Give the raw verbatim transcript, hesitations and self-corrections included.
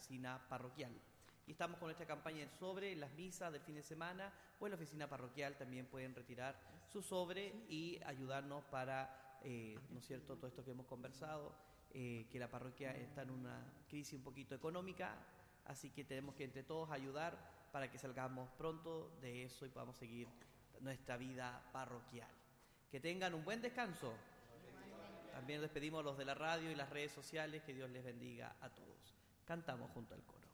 oficina parroquial. Y estamos con nuestra campaña del sobre, en las misas del fin de semana o en la oficina parroquial también pueden retirar su sobre y ayudarnos para, eh, ¿no es cierto?, todo esto que hemos conversado, eh, que la parroquia está en una crisis un poquito económica, así que tenemos que entre todos ayudar para que salgamos pronto de eso y podamos seguir nuestra vida parroquial. Que tengan un buen descanso. También despedimos a los de la radio y las redes sociales, que Dios les bendiga a todos. Cantamos junto al coro.